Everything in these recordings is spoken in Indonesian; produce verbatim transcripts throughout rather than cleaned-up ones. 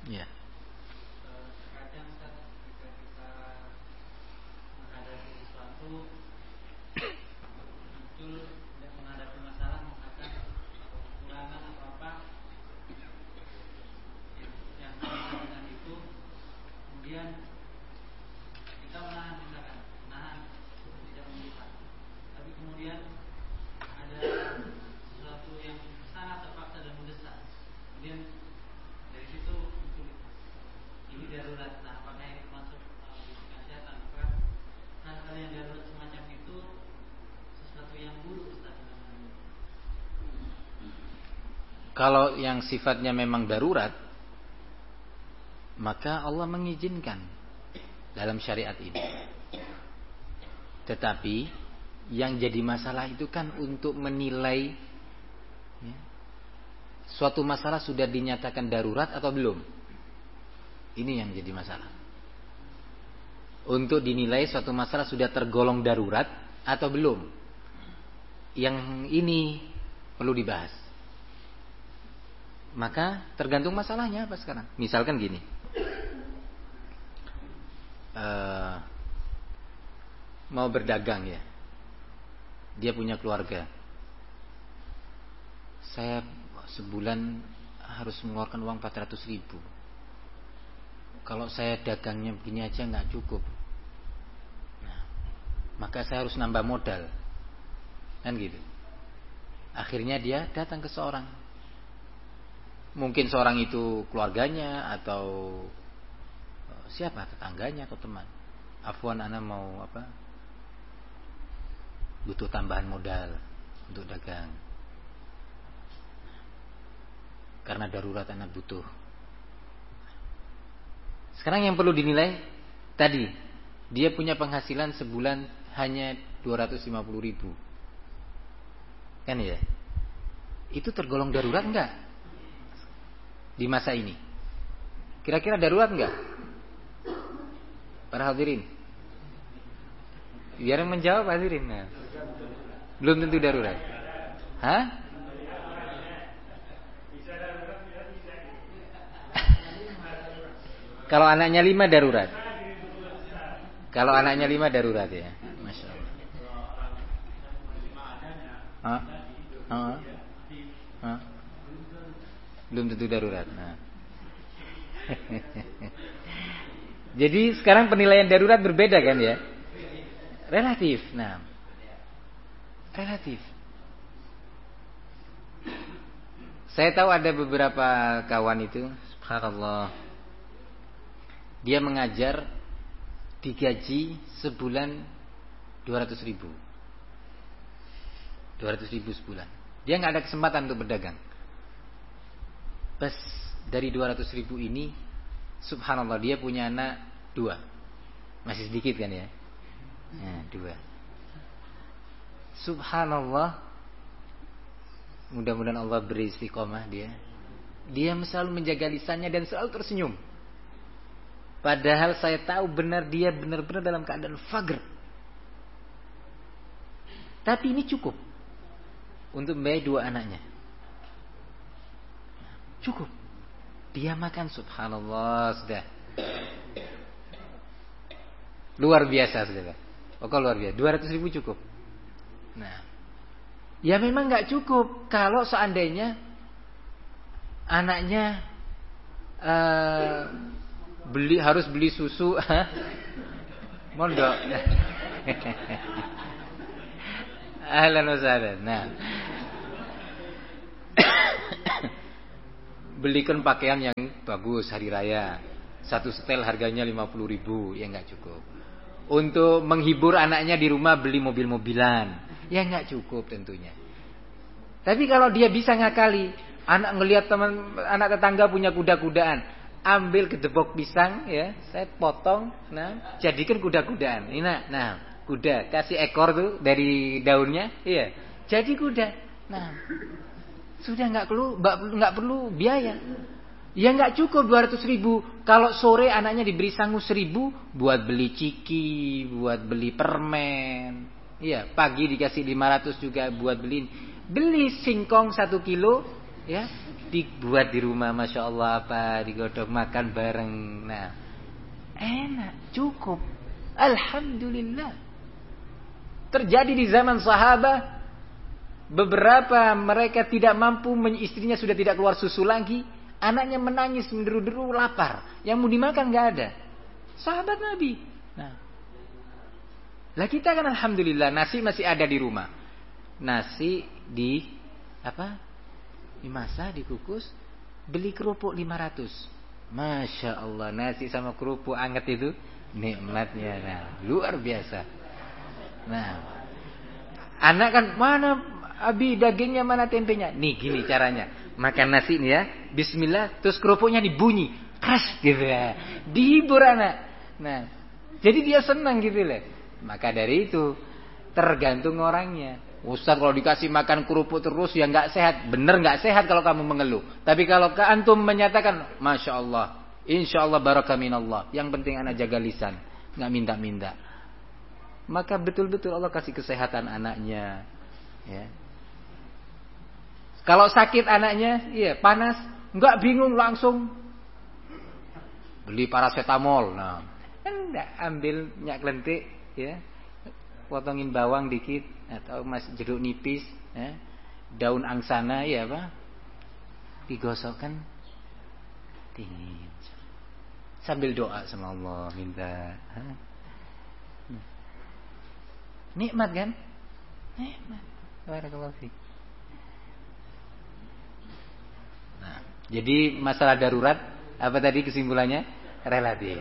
Ya. Terkadang jika kita menghadapi sesuatu muncul dan menghadapi masalah mengatakan kekurangan atau apa yang berkaitan dengan itu, kemudian kita menahan, misalkan menahan tidak melihat, tapi kemudian ada sesuatu yang sangat terpaksa dan mendesak, kemudian dari situ muncul ini darurat. Nah, apakah itu masuk bisikan setan? Maka hal-hal yang darurat semacam itu sesuatu yang buruk, Ustaz. Kalau yang sifatnya memang darurat, maka Allah mengizinkan dalam syariat ini. Tetapi yang jadi masalah itu kan untuk menilai ya, suatu masalah sudah dinyatakan darurat atau belum. Ini yang jadi masalah. Untuk dinilai suatu masalah sudah tergolong darurat atau belum. Yang ini perlu dibahas. Maka tergantung masalahnya apa sekarang. Misalkan gini. Uh, mau berdagang ya. Dia punya keluarga. Saya sebulan harus mengeluarkan uang empat ratus ribu. Kalau saya dagangnya begini aja gak cukup. Nah, maka saya harus nambah modal. Kan gitu. Akhirnya dia datang ke seorang. Mungkin seorang itu keluarganya atau siapa, tetangganya atau teman. Afwan, ana mau apa? Butuh tambahan modal untuk dagang. Karena darurat ana butuh. Sekarang yang perlu dinilai tadi, dia punya penghasilan sebulan hanya dua ratus lima puluh ribu. Kan ya? Itu tergolong darurat enggak? Di masa ini. Kira-kira darurat enggak? Para hadirin. Biar yang menjawab hadirin. Nah. Belum tentu darurat. Hah? Kalau anaknya lima darurat. Kalau anaknya lima darurat ya. Masya Allah. Hah? Hah? Hah? Belum tentu darurat. Nah. Jadi sekarang penilaian darurat berbeda kan ya? Relatif. Nah. Relatif. Saya tahu ada beberapa kawan itu, subhanallah. Dia mengajar digaji sebulan dua ratus ribu. dua ratus ribu sebulan. Dia gak ada kesempatan untuk berdagang. Pas dari dua ratus ribu ini, subhanallah, dia punya anak dua. Masih sedikit kan ya? Nah, dua. Subhanallah. Mudah-mudahan Allah beri istiqomah dia. Dia selalu menjaga lisannya dan selalu tersenyum. Padahal saya tahu benar dia benar-benar dalam keadaan faqr. Tapi ini cukup untuk membayar dua anaknya. Cukup. Dia makan, subhanallah, sudah. Luar biasa, sudah. Pokoknya luar biasa. dua ratus ribu cukup. Nah, ya memang gak cukup kalau seandainya anaknya uh, beli harus beli susu, mondok. Ahlan wa sahlan. Nah, belikan pakaian yang bagus hari raya, satu setel harganya lima puluh ribu, ya nggak cukup. Untuk menghibur anaknya di rumah beli mobil-mobilan, ya nggak cukup tentunya. Tapi kalau dia bisa ngakali, anak ngelihat teman anak tetangga punya kuda-kudaan, ambil gedebok pisang, ya, saya potong, nah, jadikan kuda-kudaan. Ini, nah, nah, kuda, kasih ekor tuh dari daunnya, iya, jadi kuda. Nah, sudah nggak perlu, nggak perlu biaya. Ya nggak cukup dua ratus ribu. Kalau sore anaknya diberi sangu seribu buat beli ciki, buat beli permen. Iya, pagi dikasih lima ratus juga buat beli beli singkong satu kilo, ya, dibuat di rumah, masya Allah apa, digodok makan bareng. Nah, enak, cukup. Alhamdulillah. Terjadi di zaman sahabat, beberapa mereka tidak mampu, istrinya sudah tidak keluar susu lagi, anaknya menangis menderu-deru lapar, yang mau dimakan nggak ada. Sahabat Nabi. Nah, lah kita kan alhamdulillah nasi masih ada di rumah. Nasi di apa? Dimasak, dikukus, beli kerupuk lima ratus. Masya Allah, nasi sama kerupuk anget itu nikmatnya, nah, luar biasa. Nah, anak kan mana abi dagingnya, mana tempenya? Nih gini caranya, makan nasi nih ya, bismillah, terus kerupuknya dibunyi, keras gitu ya, dihibur anak. Nah, jadi dia senang gitu lah. Maka dari itu tergantung orangnya. Ustaz kalau dikasih makan kerupuk terus ya nggak sehat, bener nggak sehat kalau kamu mengeluh. Tapi kalau ke antum menyatakan, masya Allah, insya Allah barakah minallah, yang penting anak jaga lisan, nggak minta-minta, maka betul-betul Allah kasih kesehatan anaknya. Ya. Kalau sakit anaknya, iya panas, nggak bingung langsung beli paracetamol. Nah, enggak, ambil minyak lentik, ya, potongin bawang dikit atau mas jeruk nipis, ya, daun angsana, ya apa, digosokkan dingin, sambil doa sama Allah, minta. Nikmat kan? Nikmat. Barakallahu fiik. Nah, jadi masalah darurat apa tadi kesimpulannya? Relatif.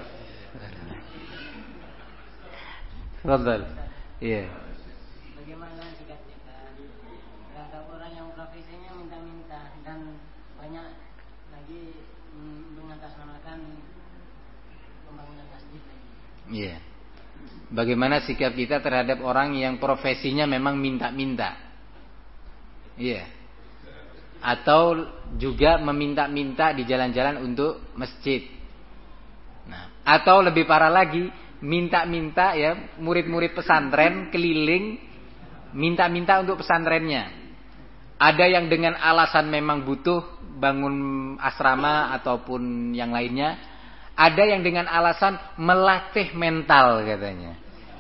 Fadhal. Iya. Bagaimana sikap kita terhadap orang yang profesinya minta-minta dan banyak lagi mengatasnamakan pembangunan masjid? Iya. Bagaimana sikap kita terhadap orang yang profesinya memang minta-minta? Iya. Atau juga meminta-minta di jalan-jalan untuk masjid. Nah, atau lebih parah lagi, minta-minta ya, murid-murid pesantren keliling minta-minta untuk pesantrennya. Ada yang dengan alasan memang butuh bangun asrama ataupun yang lainnya. Ada yang dengan alasan melatih mental katanya.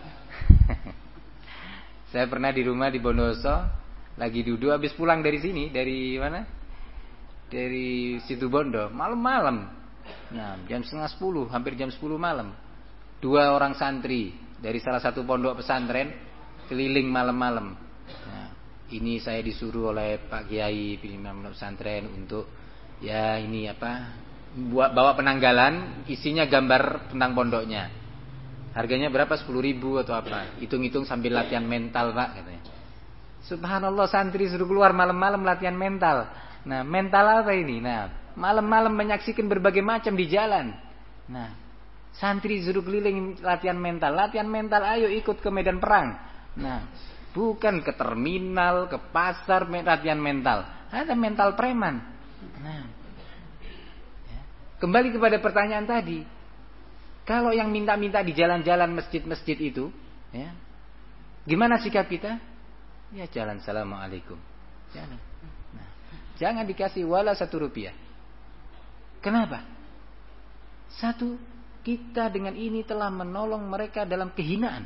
Saya pernah di rumah di Bondowoso, lagi duduk habis pulang dari sini, dari mana? Dari situ Bondo, malam-malam. Nah, jam setengah sepuluh, hampir jam sepuluh malam. Dua orang santri dari salah satu pondok pesantren keliling malam-malam. Nah, ini saya disuruh oleh Pak Kiai pimpinan pondok pesantren untuk ya ini apa? Buat bawa penanggalan, isinya gambar tentang pondoknya. Harganya berapa? sepuluh ribu atau apa? Hitung-hitung sambil latihan mental, Pak, katanya. Subhanallah, santri suruh keluar malam-malam latihan mental. Nah, mental apa ini? Nah, malam-malam menyaksikan berbagai macam di jalan. Nah, santri suruh keliling latihan mental. Latihan mental, ayo ikut ke medan perang. Nah, bukan ke terminal, ke pasar, latihan mental. Ada mental preman. Nah, ya. Kembali kepada pertanyaan tadi. Kalau yang minta-minta di jalan-jalan masjid-masjid itu, ya, gimana sikap kita? Ya jalan, assalamualaikum. Jangan, nah, jangan dikasih wala satu rupiah. Kenapa? Satu, kita dengan ini telah menolong mereka dalam kehinaan.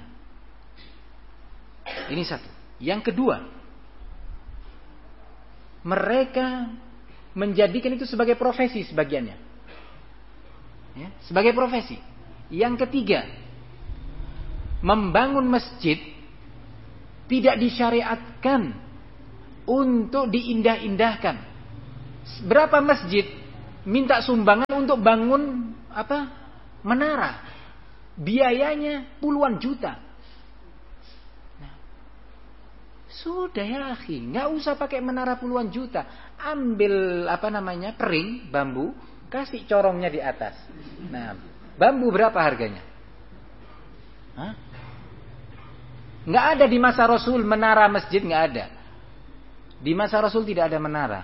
Ini satu. Yang kedua, mereka menjadikan itu sebagai profesi sebagiannya, ya, sebagai profesi. Yang ketiga, membangun masjid tidak disyariatkan untuk diindah-indahkan. Berapa masjid minta sumbangan untuk bangun apa? Menara. Biayanya puluhan juta. Nah, sudah ya akhi, nggak usah pakai menara puluhan juta. Ambil apa namanya? Pering, bambu, kasih corongnya di atas. Nah, bambu berapa harganya? Hah? Nggak ada di masa Rasul menara masjid, nggak ada. Di masa Rasul tidak ada menara.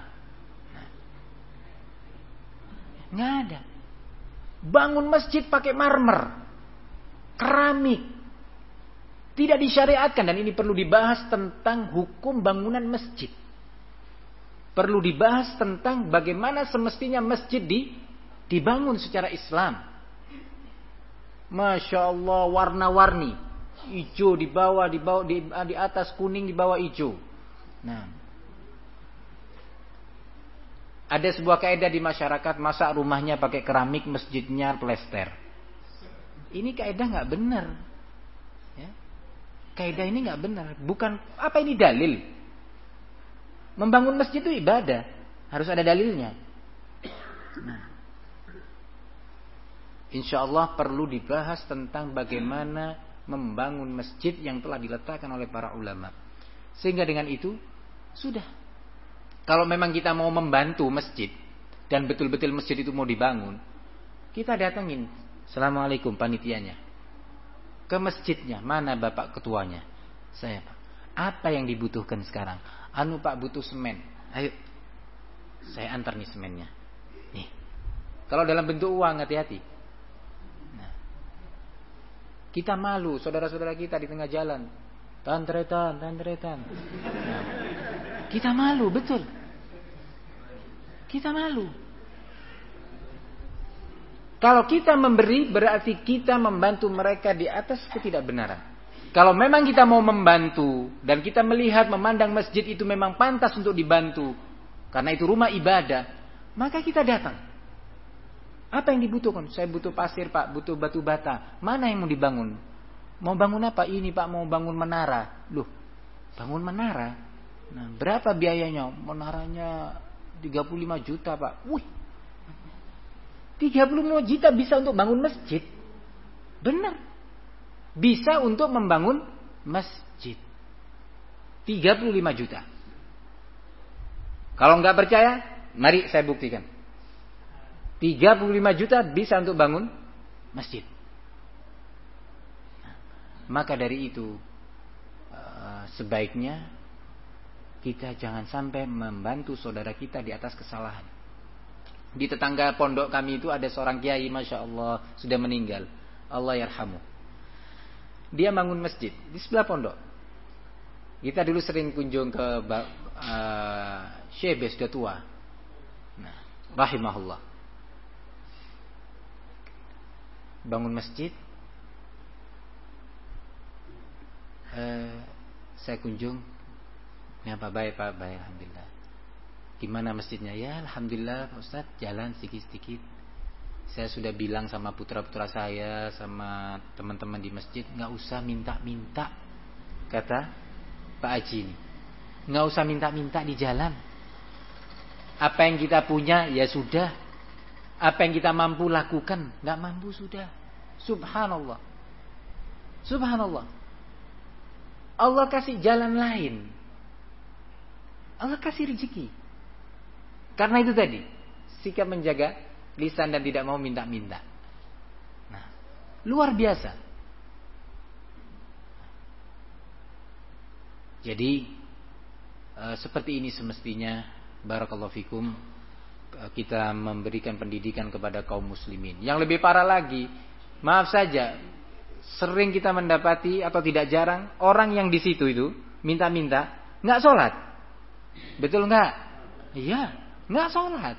Nggak ada. Bangun masjid pakai marmer, keramik, tidak disyariatkan. Dan ini perlu dibahas tentang hukum bangunan masjid. Perlu dibahas tentang bagaimana semestinya masjid di, dibangun secara Islam. Masya Allah, warna-warni, hijau di bawah, di bawah, di, di atas kuning, di bawah hijau. Nah, ada sebuah kaidah di masyarakat, masa rumahnya pakai keramik, masjidnya plester. Ini kaidah nggak benar. Ya. Kaidah ini nggak benar. Bukan apa ini dalil? Membangun masjid itu ibadah, harus ada dalilnya. Nah, insya Allah perlu dibahas tentang bagaimana membangun masjid yang telah diletakkan oleh para ulama. Sehingga dengan itu sudah. Kalau memang kita mau membantu masjid dan betul-betul masjid itu mau dibangun, kita datangin, assalamualaikum panitianya, ke masjidnya, mana bapak ketuanya? Saya pak. Apa yang dibutuhkan sekarang? Anu pak butuh semen. Ayo, saya antar nih semennya. Nih, kalau dalam bentuk uang hati-hati. Nah, kita malu, saudara-saudara kita di tengah jalan, tantretan, tantretan. Nah, kita malu, betul. Kita malu. Kalau kita memberi, berarti kita membantu mereka di atas ketidakbenaran. Kalau memang kita mau membantu dan kita melihat memandang masjid itu memang pantas untuk dibantu karena itu rumah ibadah, maka kita datang. Apa yang dibutuhkan? Saya butuh pasir pak, butuh batu bata. Mana yang mau dibangun? Mau bangun apa? Ini pak mau bangun menara. Loh, bangun menara? Nah, berapa biayanya? Menaranya tiga puluh lima juta pak. Wih, tiga puluh lima juta bisa untuk bangun masjid? Benar. Bisa untuk membangun masjid. tiga puluh lima juta. Kalau nggak percaya, mari saya buktikan. tiga puluh lima juta bisa untuk bangun masjid. Nah, maka dari itu sebaiknya kita jangan sampai membantu saudara kita di atas kesalahan. Di tetangga pondok kami itu ada seorang kiai, masya Allah, sudah meninggal. Allah yarhamu. Dia bangun masjid di sebelah pondok. Kita dulu sering kunjung ke uh, Syekh sudah tua. Nah, rahimahullah. Bangun masjid. Uh, saya kunjung. Ya Pak, baik Pak, baik alhamdulillah. Gimana masjidnya? Ya alhamdulillah Pak Ustaz, jalan sedikit-sedikit. Saya sudah bilang sama putra-putra saya, sama teman-teman di masjid, nggak usah minta-minta, kata Pak Haji ini. Nggak usah minta-minta di jalan. Apa yang kita punya ya sudah. Apa yang kita mampu lakukan, nggak mampu sudah. Subhanallah, Subhanallah. Allah kasih jalan lain. Allah kasih rezeki. Karena itu tadi, sikap menjaga lisan dan tidak mau minta-minta. Nah, luar biasa. Jadi e, seperti ini semestinya, barakallahu fikum, e, kita memberikan pendidikan kepada kaum muslimin. Yang lebih parah lagi, maaf saja, sering kita mendapati atau tidak jarang orang yang di situ itu minta-minta nggak sholat. Betul nggak? Iya, nggak sholat.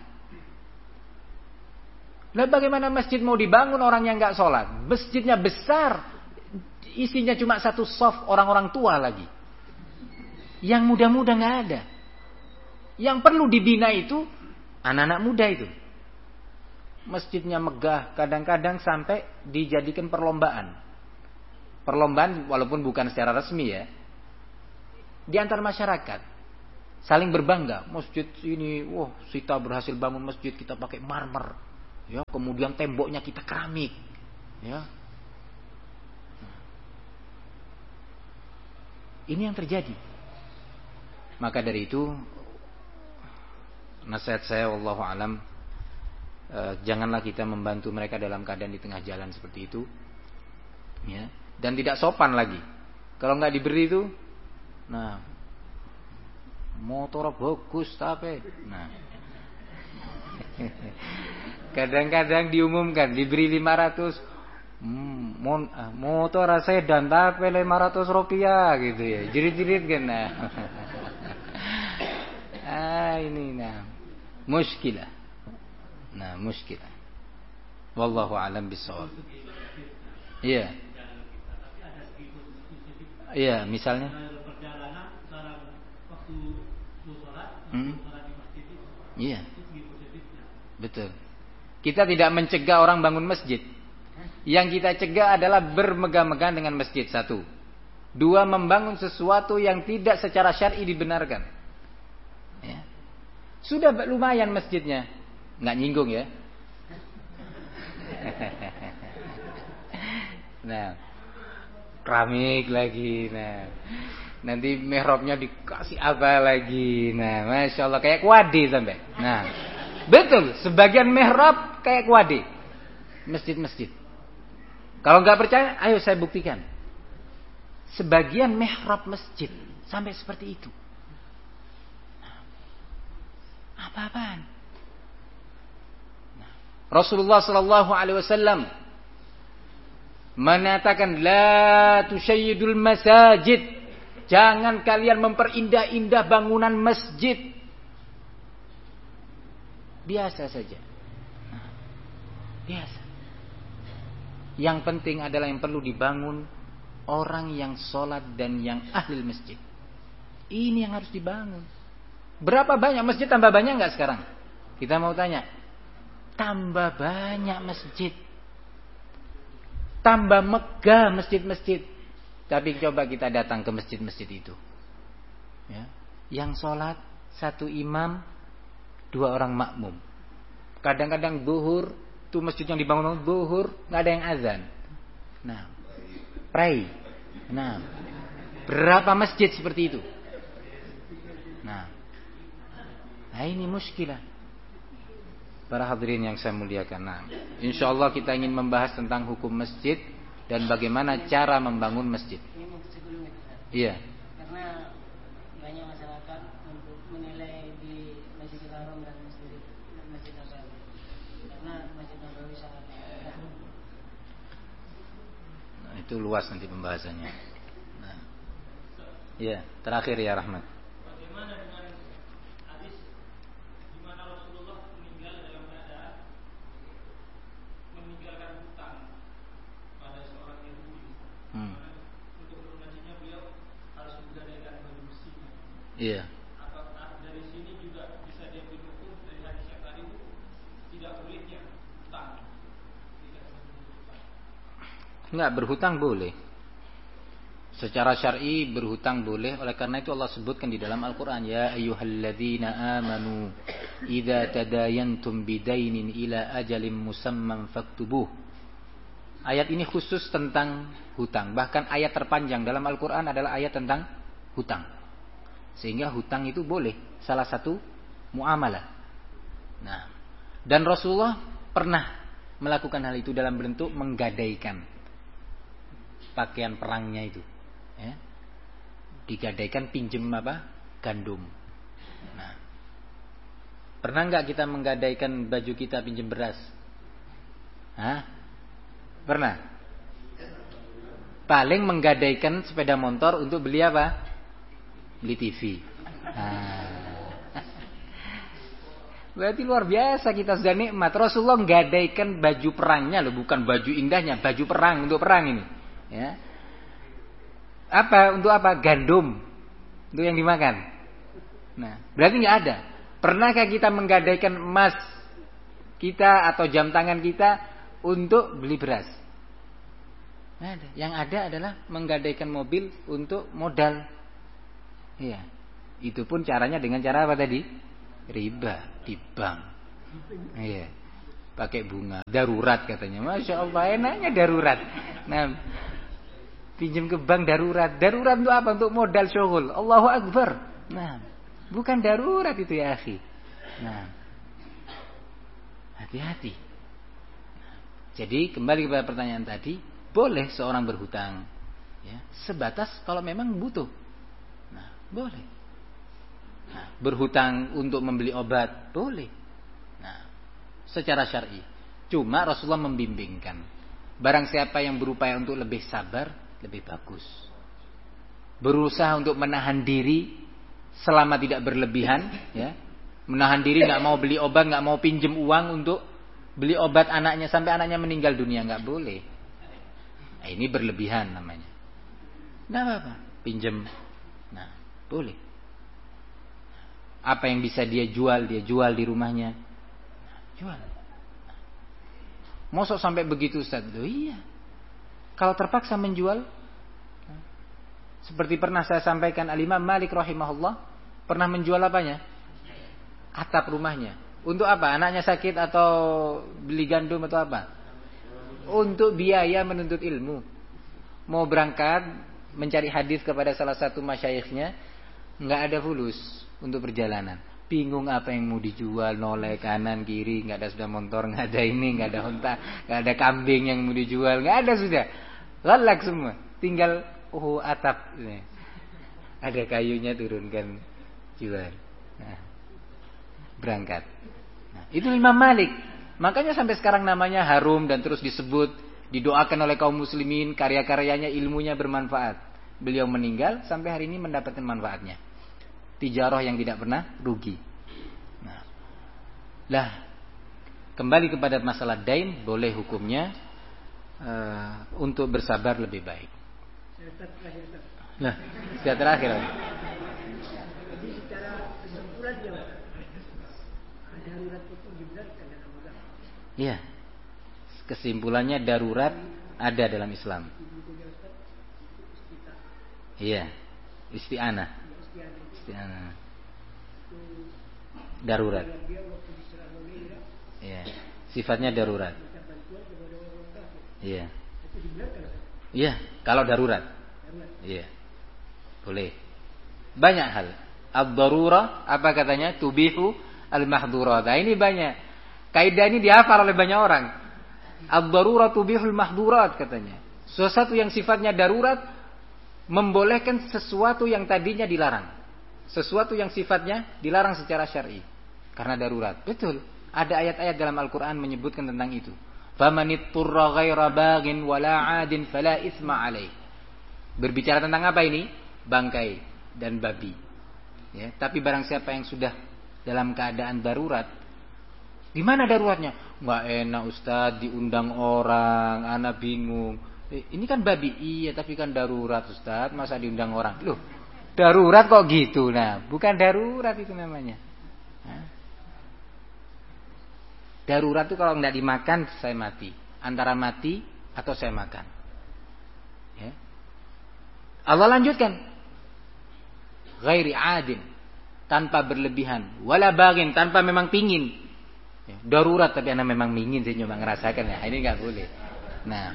Nah, bagaimana masjid mau dibangun orang yang nggak sholat? Masjidnya besar, isinya cuma satu soft orang-orang tua lagi. Yang muda-muda nggak ada. Yang perlu dibina itu anak-anak muda itu. Masjidnya megah, kadang-kadang sampai dijadikan perlombaan. Perlombaan walaupun bukan secara resmi ya. Di antar masyarakat saling berbangga. Masjid ini, wah, kita berhasil bangun masjid, kita pakai marmer. Ya, kemudian temboknya kita keramik, ya. Ini yang terjadi. Maka dari itu, nasihat saya, wallahu alam, eh, janganlah kita membantu mereka dalam keadaan di tengah jalan seperti itu, ya. Dan tidak sopan lagi. Kalau nggak diberi itu, nah, motor bagus tapi, nah. Kadang-kadang diumumkan diberi lima ratus hmm, motor saya dan tapi lima ratus rupiah gitu ya. Jerit-jerit kan. Ah, Nah, ini nah. Muskilah. Nah, muskilah. Wallahu a'lam bishawab. Iya. Iya, misalnya. Hmm? Iya. Betul. Kita tidak mencegah orang bangun masjid. Yang kita cegah adalah bermegah-megah dengan masjid, satu. Dua, membangun sesuatu yang tidak secara syar'i dibenarkan. Ya. Sudah lumayan masjidnya, nggak nyinggung ya. Nah, keramik lagi. Nah, nanti mihrabnya dikasih apa lagi. Nah, masya Allah kayak kuade sampai. Nah, betul. Sebagian mihrab kayak kuade. Masjid-masjid. Kalau nggak percaya, ayo saya buktikan. Sebagian mihrab masjid sampai seperti itu. Apa-apaan? Nah, Rasulullah Sallallahu Alaihi Wasallam mengatakan, la tusyayyidul masajid. Jangan kalian memperindah-indah bangunan masjid. Biasa saja. Nah, biasa. Yang penting adalah yang perlu dibangun orang yang sholat dan yang ahli masjid. Ini yang harus dibangun. Berapa banyak masjid, tambah banyak nggak sekarang? Kita mau tanya. Tambah banyak masjid. Tambah megah masjid-masjid. Tapi coba kita datang ke masjid-masjid itu. Ya. Yang sholat satu imam, dua orang makmum. Kadang-kadang zuhur, tuh masjid yang dibangun zuhur nggak ada yang azan. Nah, pray. Nah, berapa masjid seperti itu? Nah, nah ini muskilah. Para hadirin yang saya muliakan. Nah, insyaallah kita ingin membahas tentang hukum masjid dan bagaimana cara membangun masjid. Ini sebelum itu. Iya. Karena banyak masyarakat untuk menilai di Masjidil Haram dan Masjid Masjid Nabawi. Karena Masjid Nabawi sangat indah. Nah, itu luas nanti pembahasannya. Nah. Iya, terakhir ya Rahmat. Bagaimana dengan hadis di mana Rasulullah meninggal dalam keadaan meninggalkan hutang pada seorang Yahudi. Hmm. Untuk melunasinya beliau harus menggadaikan baju besinya. Iya. Apakah dari sini juga bisa diambil hukum dari hadis yang tadi itu tidak bolehnya hutang? Tidak boleh hutang. Enggak, berhutang boleh. Secara syar'i berhutang boleh. Oleh karena itu Allah sebutkan di dalam Al-Quran, ya ayyuhalladzina amanu idza tadayantum bidainin ila ajalin musamman faktubuh. Ayat ini khusus tentang hutang. Bahkan ayat terpanjang dalam Al-Quran adalah ayat tentang hutang. Sehingga hutang itu boleh, salah satu muamalah. Nah, dan Rasulullah pernah melakukan hal itu dalam bentuk menggadaikan pakaian perangnya itu. Ya. Digadaikan pinjem apa? Gandum. Nah, pernah nggak kita menggadaikan baju kita pinjem beras? Hah? Pernah? Paling menggadaikan sepeda motor untuk beli apa? Beli T V. Nah. Berarti luar biasa kita sudah nikmat. Rasulullah menggadaikan baju perangnya loh, bukan baju indahnya, baju perang untuk perang ini. Ya. Apa? Untuk apa? Gandum. Untuk yang dimakan. Nah, berarti nggak ada. Pernahkah kita menggadaikan emas kita atau jam tangan kita untuk beli beras? Nggak ada. Yang ada adalah menggadaikan mobil untuk modal. Iya. Itu pun caranya dengan cara apa tadi? Riba di bank. Iya. Pakai bunga. Darurat katanya. Masya Allah, enaknya darurat. Nah, pinjam ke bank darurat. Darurat untuk apa? Untuk modal syughul. Allahu Akbar. Nah, bukan darurat itu ya akhi. Nah, hati-hati. Nah, jadi kembali kepada pertanyaan tadi, boleh seorang berhutang, ya, sebatas kalau memang butuh. Nah, boleh. Nah, berhutang untuk membeli obat, boleh. Nah, secara syar'i. Cuma Rasulullah membimbingkan. Barang siapa yang berupaya untuk lebih sabar, lebih bagus. Berusaha untuk menahan diri selama tidak berlebihan, ya. Menahan diri nggak mau beli obat, nggak mau pinjem uang untuk beli obat anaknya sampai anaknya meninggal dunia, nggak boleh. Nah, ini berlebihan namanya. Nggak apa-apa, pinjem. Nah, boleh. Apa yang bisa dia jual, dia jual di rumahnya. Nah, jual. Mosok sampai begitu Ustaz? Loh iya. Kalau terpaksa menjual, seperti pernah saya sampaikan Al-Imam Malik rahimahullah pernah menjual apanya? Atap rumahnya. Untuk apa? Anaknya sakit atau beli gandum atau apa? Untuk biaya menuntut ilmu. Mau berangkat mencari hadis kepada salah satu masyayikhnya, nggak ada fulus untuk perjalanan. Bingung apa yang mau dijual, noleh kanan kiri, nggak ada sudah motor, nggak ada ini, nggak ada unta, nggak ada kambing yang mau dijual, nggak ada sudah, lalak semua. Tinggal oh atap, nih. Ada kayunya turunkan, jual, nah, berangkat. Nah, itu Imam Malik. Makanya sampai sekarang namanya harum dan terus disebut, didoakan oleh kaum muslimin, karya-karyanya, ilmunya bermanfaat. Beliau meninggal sampai hari ini mendapatkan manfaatnya. Tijarah yang tidak pernah rugi. Nah, lah kembali kepada masalah dain, boleh hukumnya uh, untuk bersabar lebih baik. Nah, sudah terakhir. Jadi secara kesimpulan ya, darurat itu dibenarkan dalam agama. Iya. Kesimpulannya darurat ada dalam Islam. Iya. Isti'anah. Isti'anah. Darurat. Iya. Sifatnya darurat. Iya. Iya, kalau darurat. Iya. Boleh. Banyak hal. Ad-darurah apa katanya? Tubihu al-mahdhurat. Nah, ini banyak. Kaidah ini dihafal oleh banyak orang. Ad-darurah tubihul mahdhurat katanya. Sesuatu yang sifatnya darurat membolehkan sesuatu yang tadinya dilarang. Sesuatu yang sifatnya dilarang secara syar'i karena darurat. Betul. Ada ayat-ayat dalam Al-Qur'an menyebutkan tentang itu. Famanitturra ghaira baghin wala 'adin fala itsma 'alaih. Berbicara tentang apa ini? Bangkai dan babi. Ya, tapi barang siapa yang sudah dalam keadaan darurat, di mana daruratnya? Enggak enak Ustaz, diundang orang, ana bingung. Eh, ini kan babi, iya tapi kan darurat Ustaz, masa diundang orang? Loh, darurat kok gitu? Nah, bukan darurat itu namanya. Nah. Darurat itu kalau enggak dimakan saya mati, antara mati atau saya makan. Ya. Allah lanjutkan, ghairi adin, tanpa berlebihan, wala bagin, tanpa memang pingin. Ya, darurat tapi anda memang ingin saya cuma ngerasakan ya, ini enggak boleh. Nah,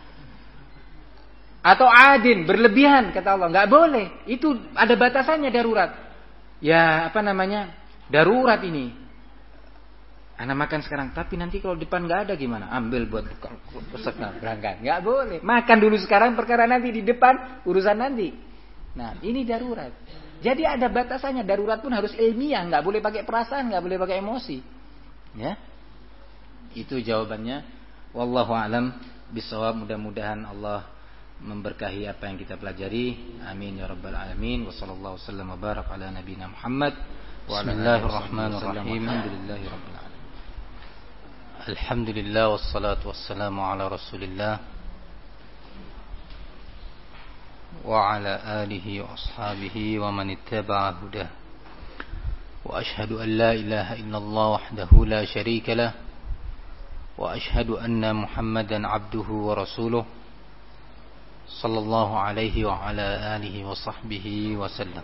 atau adin, berlebihan kata Allah, enggak boleh. Itu ada batasannya darurat. Ya, apa namanya? Darurat ini. Anda makan sekarang, tapi nanti kalau depan enggak ada gimana? Ambil buat bekal, besok nah, berangkat. Enggak boleh. Makan dulu sekarang, perkara nanti di depan urusan nanti. Nah, ini darurat. Jadi ada batasannya. Darurat pun harus ilmiah, enggak boleh pakai perasaan, enggak boleh pakai emosi. Ya. Itu jawabannya. Wallahu a'lam bishawab. Mudah-mudahan Allah memberkahi apa yang kita pelajari. Amin ya rabbal alamin. Wa sallallahu wasallam wa barak ala nabiyina Muhammad wa ala Bismillahirrahmanirrahim. Alhamdulillahi rabbil alamin. Alhamdulillah wassalatu wassalamu ala Rasulillah wa ala alihi wa ashabihi wa man ittaba'a hudah. Wa ashhadu an la ilaha illallah wahdahu la syarika lah wa ashhadu anna Muhammadan abduhu wa rasuluh sallallahu alaihi wa ala alihi wa sahbihi wa sallam.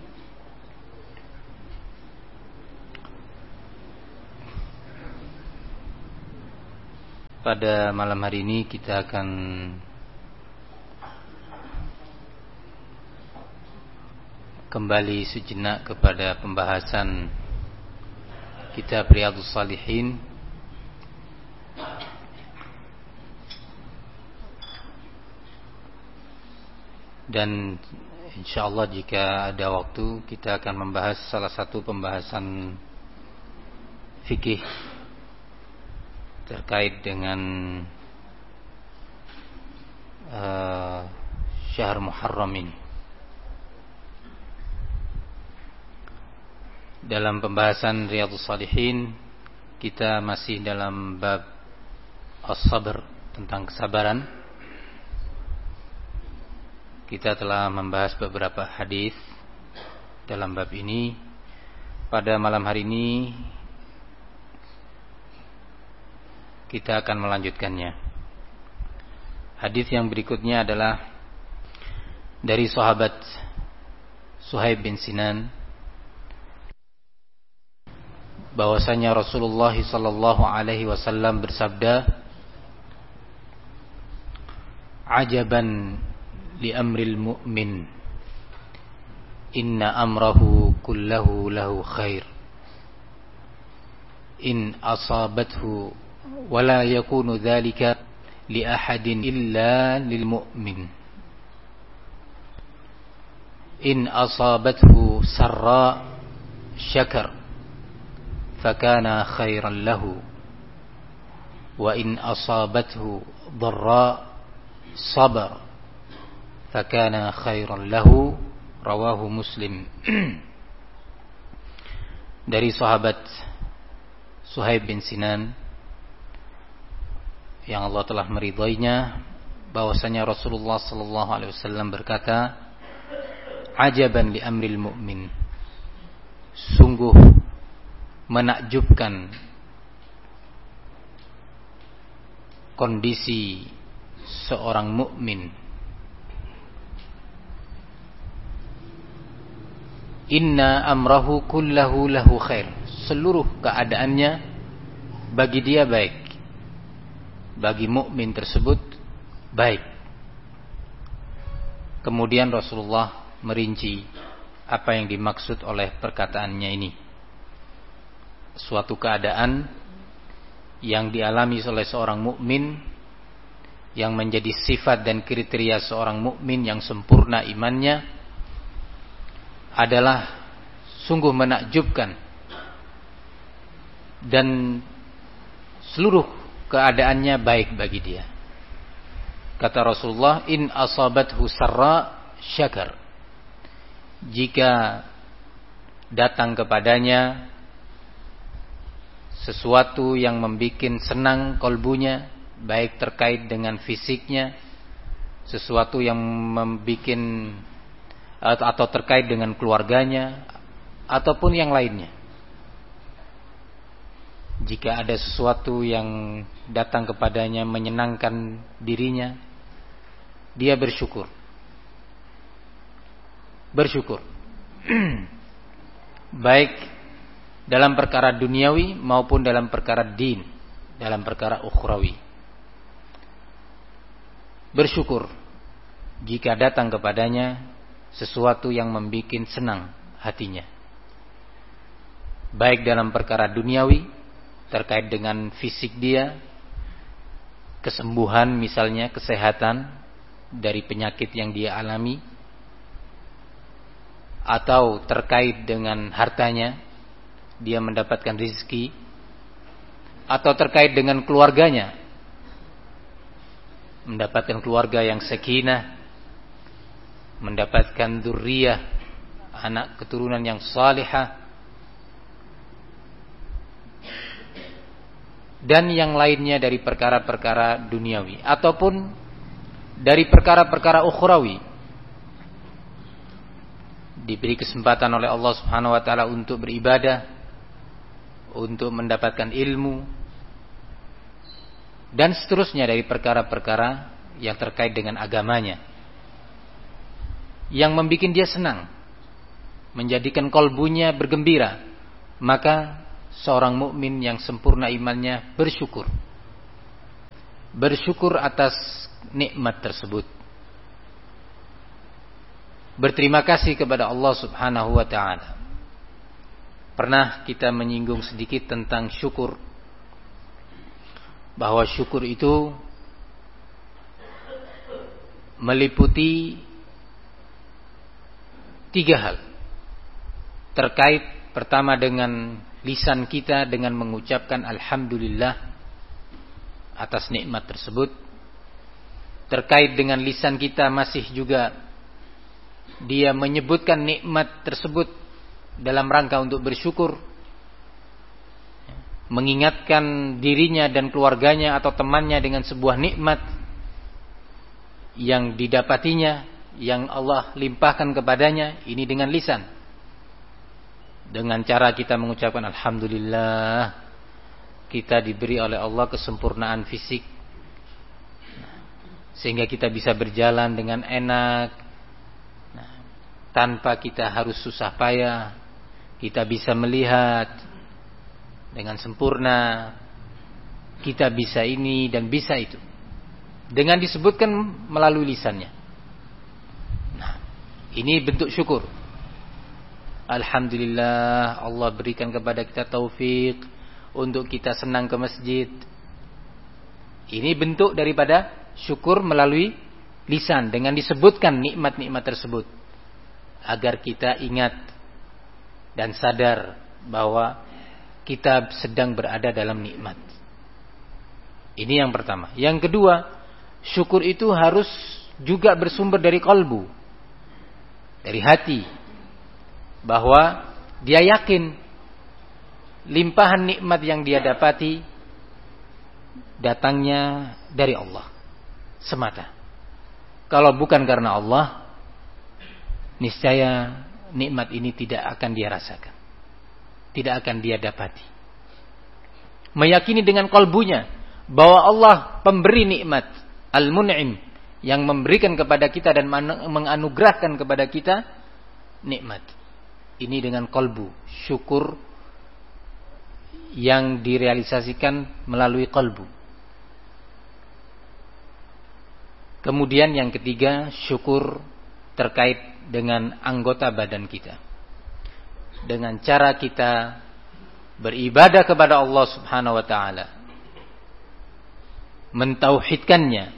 Pada malam hari ini kita akan kembali sejenak kepada pembahasan kitab Riyadhus Shalihin. Dan insyaallah jika ada waktu kita akan membahas salah satu pembahasan fikih terkait dengan uh, Syahr Muharram ini. Dalam pembahasan Riyadhus Shalihin, kita masih dalam bab as-sabr, tentang kesabaran. Kita telah membahas beberapa hadis dalam bab ini. Pada malam hari ini kita akan melanjutkannya. Hadis yang berikutnya adalah dari sahabat Suhaib bin Sinan, bahwasanya Rasulullah sallallahu alaihi wasallam bersabda, "Ajaban li amril mu'min, inna amrahu kullahu lahu khair, in asabathu wala yakunu dhalika li ahadin illa lil mu'min, in asabathu sarra syakar fakana khairan lahu, wa in asabathu dharra sabar fakana khairan lahu." Rawahu Muslim. Dari sahabat Suhaib bin Sinan yang Allah telah meridainya, bahwasanya Rasulullah sallallahu alaihi wasallam berkata, "Ajaban li amril mu'min." Sungguh menakjubkan kondisi seorang mukmin. Inna amrahu kullahu lahu khair. Seluruh keadaannya bagi dia baik. Bagi mukmin tersebut baik. Kemudian Rasulullah merinci apa yang dimaksud oleh perkataannya ini. Suatu keadaan yang dialami oleh seorang mukmin, yang menjadi sifat dan kriteria seorang mukmin yang sempurna imannya, adalah sungguh menakjubkan, dan seluruh keadaannya baik bagi dia. Kata Rasulullah, in asabathu sarra syakar. Jika datang kepadanya sesuatu yang membuat senang kolbunya, baik terkait dengan fisiknya, sesuatu yang membuat atau terkait dengan keluarganya, ataupun yang lainnya. Jika ada sesuatu yang datang kepadanya menyenangkan dirinya, dia bersyukur. Bersyukur. Baik dalam perkara duniawi maupun dalam perkara din, dalam perkara ukhrawi. Bersyukur jika datang kepadanya sesuatu yang membuat senang hatinya, baik dalam perkara duniawi terkait dengan fisik dia, kesembuhan misalnya, kesehatan dari penyakit yang dia alami, atau terkait dengan hartanya, dia mendapatkan rezeki, atau terkait dengan keluarganya, mendapatkan keluarga yang sakinah, mendapatkan dzurriyyah, anak keturunan yang salihah, dan yang lainnya dari perkara-perkara duniawi ataupun dari perkara-perkara ukhrawi. Diberi kesempatan oleh Allah Subhanahu wa taala untuk beribadah, untuk mendapatkan ilmu, dan seterusnya dari perkara-perkara yang terkait dengan agamanya, yang membuat dia senang, menjadikan kolbunya bergembira, maka seorang mukmin yang sempurna imannya bersyukur. Bersyukur atas nikmat tersebut. Berterima kasih kepada Allah Subhanahu wa taala. Pernah kita menyinggung sedikit tentang syukur, bahwa syukur itu meliputi tiga hal. Terkait pertama dengan lisan kita dengan mengucapkan alhamdulillah atas nikmat tersebut. Terkait dengan lisan kita masih juga dia menyebutkan nikmat tersebut dalam rangka untuk bersyukur, mengingatkan dirinya dan keluarganya atau temannya dengan sebuah nikmat yang didapatinya, yang Allah limpahkan kepadanya, ini dengan lisan. Dengan cara kita mengucapkan alhamdulillah, kita diberi oleh Allah kesempurnaan fisik sehingga kita bisa berjalan dengan enak, nah, tanpa kita harus susah payah. Kita bisa melihat dengan sempurna, kita bisa ini dan bisa itu, dengan disebutkan melalui lisannya. Nah, ini bentuk syukur. Alhamdulillah, Allah berikan kepada kita taufik untuk kita senang ke masjid. Ini bentuk daripada syukur melalui lisan, dengan disebutkan nikmat-nikmat tersebut, agar kita ingat dan sadar bahwa kita sedang berada dalam nikmat. Ini yang pertama. Yang kedua, syukur itu harus juga bersumber dari kalbu, dari hati, bahwa dia yakin limpahan nikmat yang dia dapati datangnya dari Allah semata. Kalau bukan karena Allah, niscaya nikmat ini tidak akan dia rasakan, tidak akan dia dapati. Meyakini dengan kalbunya bahwa Allah pemberi nikmat, Al-Mun'im, yang memberikan kepada kita dan menganugerahkan kepada kita nikmat. Ini dengan kalbu, syukur yang direalisasikan melalui kalbu. Kemudian yang ketiga, syukur terkait dengan anggota badan kita. Dengan cara kita beribadah kepada Allah Subhanahu wa taala, mentauhidkannya,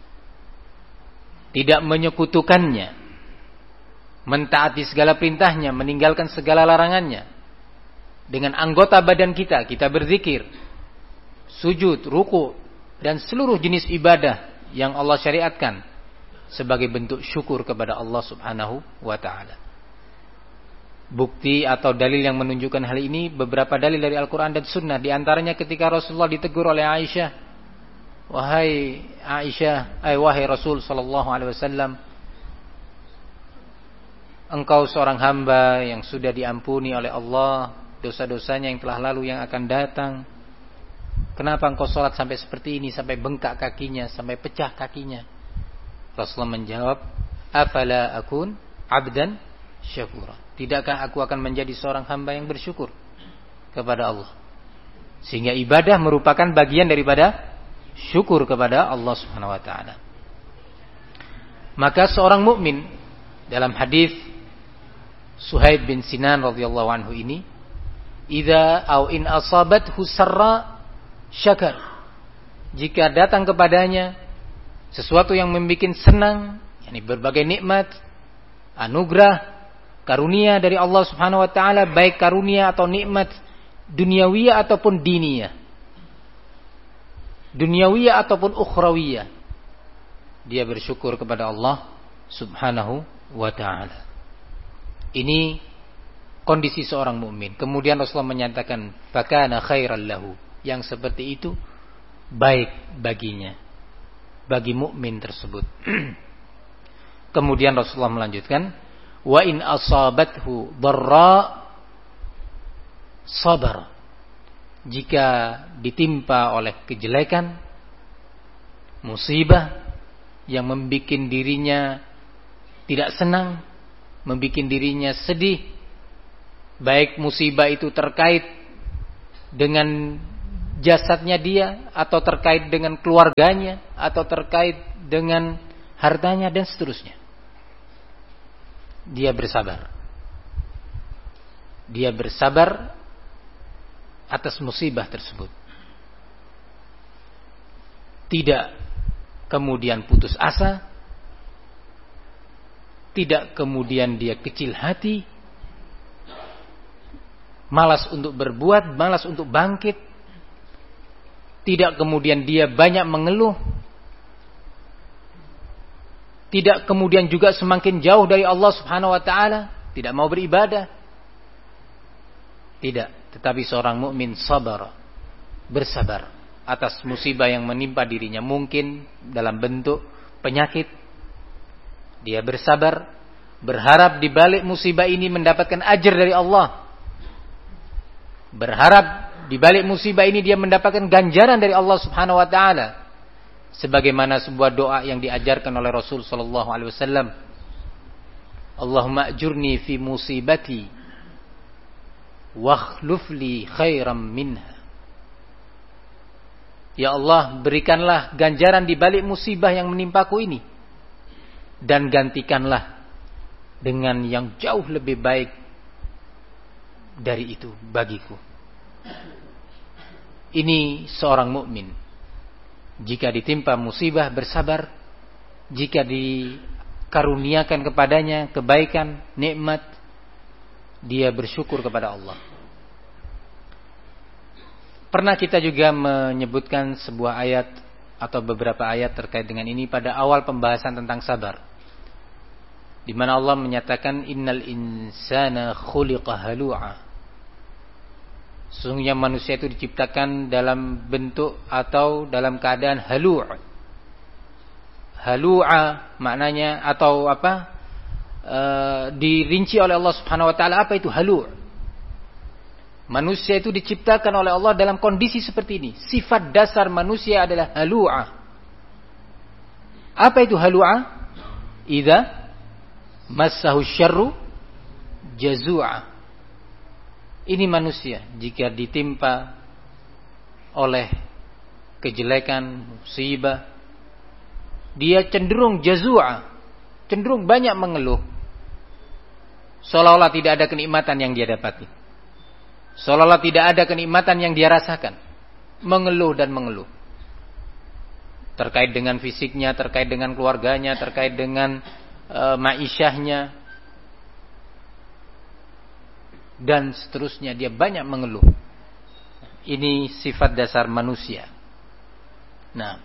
tidak menyekutukannya, mentaati segala perintahnya, meninggalkan segala larangannya. Dengan anggota badan kita, kita berzikir, sujud, ruku, dan seluruh jenis ibadah yang Allah syariatkan sebagai bentuk syukur kepada Allah Subhanahu wa taala. Bukti atau dalil yang menunjukkan hal ini, beberapa dalil dari Al-Quran dan Sunnah. Di antaranya ketika Rasulullah ditegur oleh Aisyah, wahai Aisyah, ay wahai Rasul sallallahu alaihi wasallam, engkau seorang hamba yang sudah diampuni oleh Allah dosa-dosanya yang telah lalu, yang akan datang. Kenapa engkau sholat sampai seperti ini, sampai bengkak kakinya, sampai pecah kakinya? Rasulullah menjawab, afala akun abdan syakura. Tidakkah aku akan menjadi seorang hamba yang bersyukur kepada Allah? Sehingga ibadah merupakan bagian daripada syukur kepada Allah Subhanahu wa taala. Maka seorang mukmin, dalam hadis Suhaib bin Sinan radhiyallahu anhu ini, idza au in asabathu sarra syakar, jika datang kepadanya sesuatu yang membuat senang, yakni berbagai nikmat, anugerah, karunia dari Allah Subhanahu wa taala, baik karunia atau nikmat duniawiyah ataupun diniyah, duniawiyah ataupun ukhrawiyah, dia bersyukur kepada Allah Subhanahu wa taala. Ini kondisi seorang mukmin. Kemudian Rasulullah menyatakan, fakana khairan lahu, yang seperti itu baik baginya, bagi mukmin tersebut. Kemudian Rasulullah melanjutkan, wa in asabathu dharra sabar, jika ditimpa oleh kejelekan, musibah yang membuat dirinya tidak senang, membuat dirinya sedih, baik musibah itu terkait dengan jasadnya dia, atau terkait dengan keluarganya, atau terkait dengan hartanya, dan seterusnya, dia bersabar. Dia bersabar atas musibah tersebut. Tidak kemudian putus asa, tidak kemudian dia kecil hati, malas untuk berbuat, malas untuk bangkit, tidak kemudian dia banyak mengeluh, tidak kemudian juga semakin jauh dari Allah Subhanahu wa taala, tidak mau beribadah. Tidak, tetapi seorang mukmin sabar, bersabar atas musibah yang menimpa dirinya, mungkin dalam bentuk penyakit. Dia bersabar, berharap di balik musibah ini mendapatkan ajar dari Allah. Berharap di balik musibah ini dia mendapatkan ganjaran dari Allah Subhanahu wa taala. Sebagaimana sebuah doa yang diajarkan oleh Rasul sallallahu alaihi wasallam. Allahumma ajurni fi musibati wakhluf li khairam minha. Ya Allah, berikanlah ganjaran di balik musibah yang menimpaku ini, dan gantikanlah dengan yang jauh lebih baik dari itu bagiku. Ini seorang mukmin. Jika ditimpa musibah bersabar, jika dikaruniakan kepadanya kebaikan, nikmat, dia bersyukur kepada Allah. Pernah kita juga menyebutkan sebuah ayat atau beberapa ayat terkait dengan ini pada awal pembahasan tentang sabar, di mana Allah menyatakan innal insana khuliqa halu'a. Sesungguhnya manusia itu diciptakan dalam bentuk atau dalam keadaan halu'. Halu'a maknanya atau apa? E, dirinci oleh Allah Subhanahu wa taala apa itu halu'. Manusia itu diciptakan oleh Allah dalam kondisi seperti ini. Sifat dasar manusia adalah halu'a. Apa itu halu'a? Idza massahu syarru jazu'a. Ini manusia jika ditimpa oleh kejelekan, musibah, dia cenderung jazu'a, cenderung banyak mengeluh. Seolah-olah tidak ada kenikmatan yang dia dapati. Seolah-olah tidak ada kenikmatan yang dia rasakan. Mengeluh dan mengeluh. Terkait dengan fisiknya, terkait dengan keluarganya, terkait dengan e, ma'isyahnya, dan seterusnya, dia banyak mengeluh. Ini sifat dasar manusia. Nah,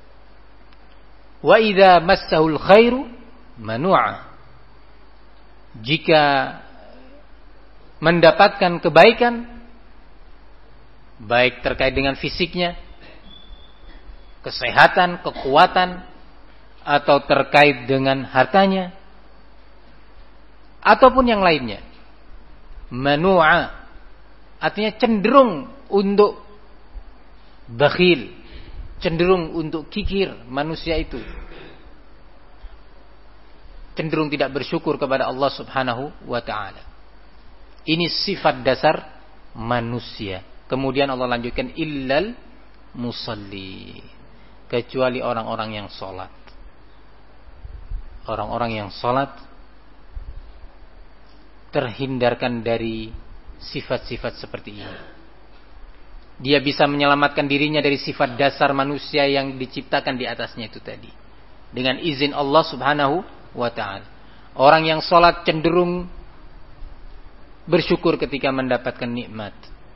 wa idza massahul khairu manu'a. Jika mendapatkan kebaikan, baik terkait dengan fisiknya, kesehatan, kekuatan, atau terkait dengan hartanya, ataupun yang lainnya, manu'a, artinya cenderung untuk bakhil, cenderung untuk kikir. Manusia itu cenderung tidak bersyukur kepada Allah Subhanahu wa ta'ala. Ini sifat dasar manusia. Kemudian Allah lanjutkan illal musalli, kecuali orang-orang yang sholat. Orang-orang yang sholat terhindarkan dari sifat-sifat seperti ini. Dia bisa menyelamatkan dirinya dari sifat dasar manusia yang diciptakan di atasnya itu tadi, dengan izin Allah Subhanahu wa ta'ala. Orang yang sholat cenderung bersyukur ketika mendapatkan nikmat.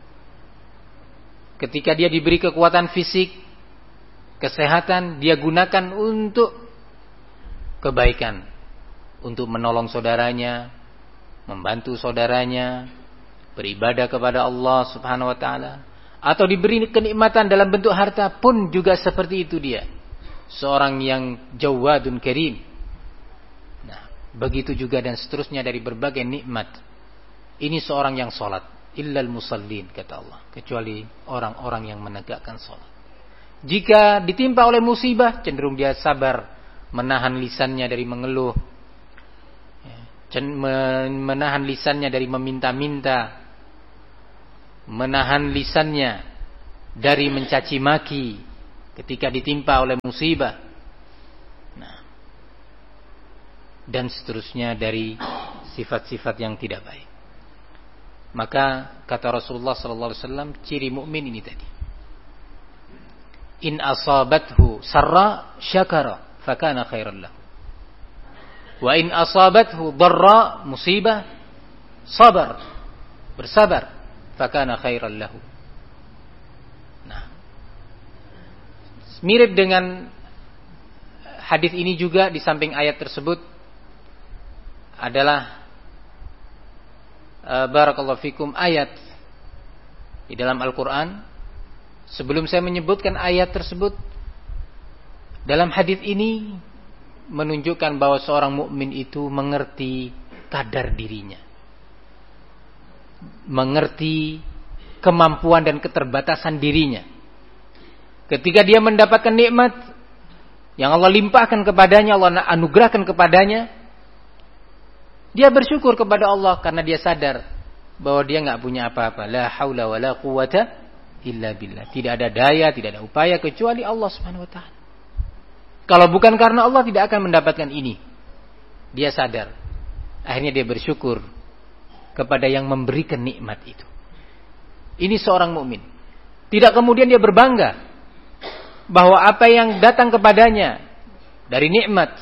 Ketika dia diberi kekuatan fisik, kesehatan, dia gunakan untuk kebaikan, untuk menolong saudaranya, membantu saudaranya, beribadah kepada Allah Subhanahu wa ta'ala. Atau diberi kenikmatan dalam bentuk harta pun juga seperti itu dia. Seorang yang jawadun karim. Nah, begitu juga dan seterusnya dari berbagai nikmat. Ini seorang yang sholat. Illal musallin, kata Allah, kecuali orang-orang yang menegakkan sholat. Jika ditimpa oleh musibah, cenderung dia sabar, menahan lisannya dari mengeluh, menahan lisannya dari meminta-minta, menahan lisannya dari mencaci maki ketika ditimpa oleh musibah, nah, dan seterusnya dari sifat-sifat yang tidak baik. Maka kata Rasulullah sallallahu alaihi wasallam, ciri mukmin ini tadi. In asabathu sarra syakara fakana khairan lahu. Wa in asabathu dharra musibah sabar, bersabar, fakana khairan lahu. Nah, mirip dengan hadis ini juga di samping ayat tersebut adalah barakallahu fikum ayat Di dalam Al-Quran, sebelum saya menyebutkan ayat tersebut, dalam hadis ini menunjukkan bahwa seorang mukmin itu mengerti kadar dirinya, mengerti kemampuan dan keterbatasan dirinya. Ketika dia mendapatkan nikmat yang Allah limpahkan kepadanya, Allah anugerahkan kepadanya, dia bersyukur kepada Allah karena dia sadar bahwa dia nggak punya apa-apa. La haula wala quwata illa billah. Tidak ada daya, tidak ada upaya kecuali Allah Subhanahu wa taala. Kalau bukan karena Allah, tidak akan mendapatkan ini. Dia sadar. Akhirnya dia bersyukur kepada yang memberikan nikmat itu. Ini seorang mukmin. Tidak kemudian dia berbangga bahwa apa yang datang kepadanya dari nikmat,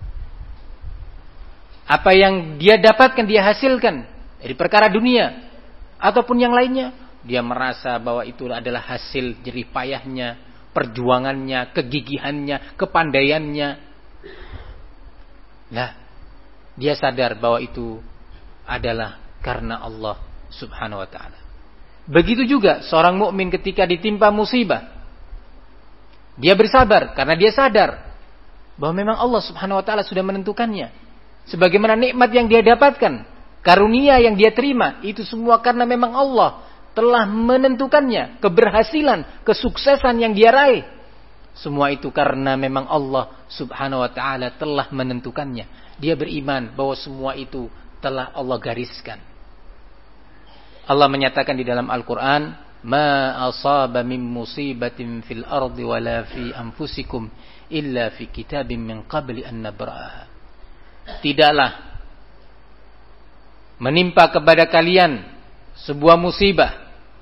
apa yang dia dapatkan, dia hasilkan dari perkara dunia ataupun yang lainnya, dia merasa bahwa itu adalah hasil jerih payahnya, perjuangannya, kegigihannya, kepandaiannya. Nah, dia sadar bahwa itu adalah karena Allah Subhanahu wa taala. Begitu juga seorang mukmin ketika ditimpa musibah, dia bersabar karena dia sadar bahwa memang Allah Subhanahu wa taala sudah menentukannya. Sebagaimana nikmat yang dia dapatkan, karunia yang dia terima, itu semua karena memang Allah telah menentukannya. Keberhasilan, kesuksesan yang dia raih, semua itu karena memang Allah Subhanahu wa taala telah menentukannya. Dia beriman bahwa semua itu telah Allah gariskan. Allah menyatakan di dalam Al-Quran, ma asaba min musibatin fil ardi wala fi anfusikum illa fi kitabim min qabli an nabra'aha. Tidaklah menimpa kepada kalian sebuah musibah,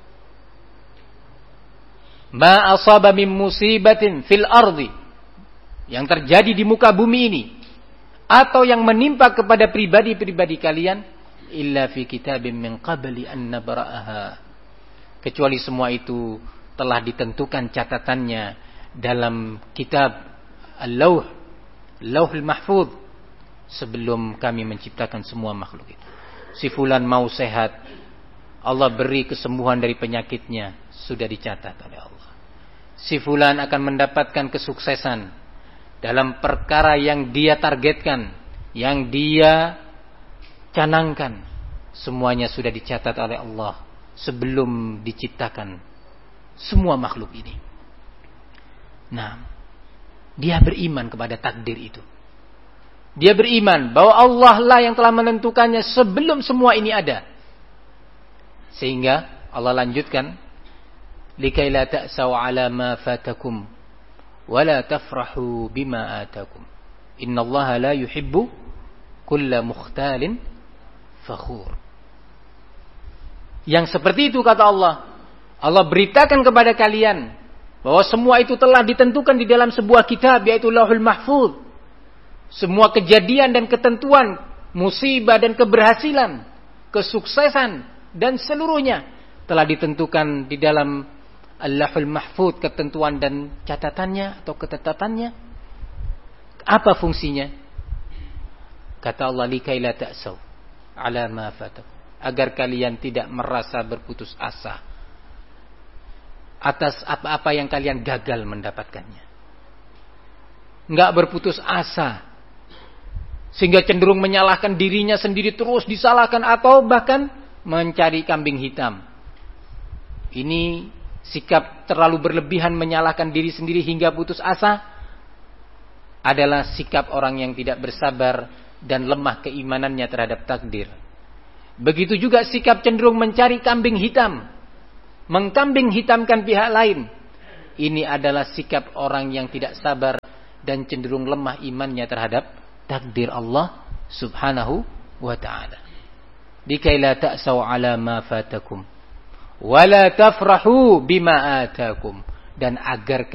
ma asaba min musibatin fil ardi, yang terjadi di muka bumi ini, atau yang menimpa kepada pribadi-pribadi kalian, illa fi kitabim min qabli an nabra'aha, kecuali semua itu telah ditentukan catatannya dalam kitab Al-Lauh, Lauhul Mahfuz, sebelum kami menciptakan semua makhluk itu. Si fulan mau sehat, Allah beri kesembuhan dari penyakitnya, sudah dicatat oleh Allah. Si fulan akan mendapatkan kesuksesan dalam perkara yang dia targetkan, yang dia canangkan, semuanya sudah dicatat oleh Allah sebelum diciptakan semua makhluk ini. Nah, dia beriman kepada takdir itu. Dia beriman bahwa Allah lah yang telah menentukannya sebelum semua ini ada. Sehingga Allah lanjutkan, likai la ta'sau ala ma fatakum wa la tafrahu bima atakum. Innallaha la yuhibbu kulla mukhtalin fakhur. Yang seperti itu kata Allah, Allah beritakan kepada kalian bahwa semua itu telah ditentukan di dalam sebuah kitab, yaitu Lauhul Mahfuz. Semua kejadian dan ketentuan, musibah dan keberhasilan, kesuksesan dan seluruhnya telah ditentukan di dalam Lauhul Mahfuz, ketentuan dan catatannya atau ketetapannya. Apa fungsinya? Kata Allah, likai la ta'sau ala ma fatakum, agar kalian tidak merasa berputus asa atas apa-apa yang kalian gagal mendapatkannya. Enggak berputus asa sehingga cenderung menyalahkan dirinya sendiri, terus disalahkan atau bahkan mencari kambing hitam. Ini sikap terlalu berlebihan menyalahkan diri sendiri hingga putus asa adalah sikap orang yang tidak bersabar dan lemah keimanannya terhadap takdir. Begitu juga sikap cenderung mencari kambing hitam, mengkambing hitamkan pihak lain. Ini adalah sikap orang yang tidak sabar dan cenderung lemah imannya terhadap takdir Allah Subhanahu wa ta'ala. Likai la ta'sau ala ma fatakum wa la tafrahu bima atakum, dan agar